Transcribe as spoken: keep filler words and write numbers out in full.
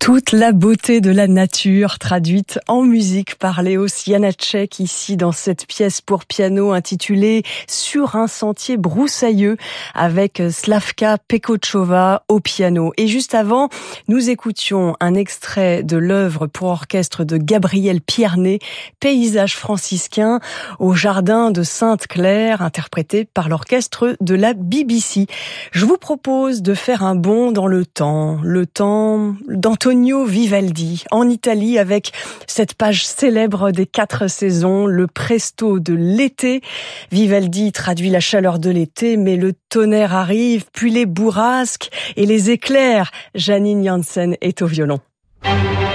Toute la beauté de la nature traduite en musique par Léos Janáček ici dans cette pièce pour piano intitulée Sur un sentier broussailleux avec Slavka Pekočová au piano. Et juste avant, nous écoutions un extrait de l'œuvre pour orchestre de Gabriel Pierné, Paysage franciscain au jardin de Sainte-Claire, interprété par l'orchestre de la B B C. Je vous propose de faire un bond dans le temps, le temps d'Antonio Vivaldi, en Italie, avec cette page célèbre des quatre saisons, le presto de l'été. Vivaldi traduit la chaleur de l'été, mais le tonnerre arrive, puis les bourrasques et les éclairs. Janine Jansen est au violon.